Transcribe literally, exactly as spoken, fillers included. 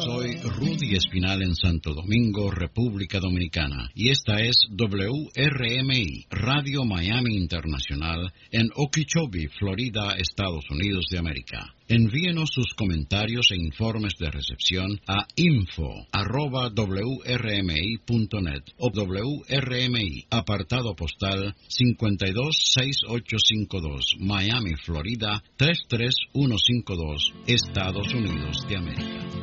Soy Rudy Espinal en Santo Domingo, República Dominicana, y esta es W R M I, Radio Miami Internacional, en Okeechobee, Florida, Estados Unidos de América. Envíenos sus comentarios e informes de recepción a info arroba w r m i punto net o W R M I, apartado postal cinco dos seis ocho cinco dos, Miami, Florida tres tres uno cinco dos, Estados Unidos de América.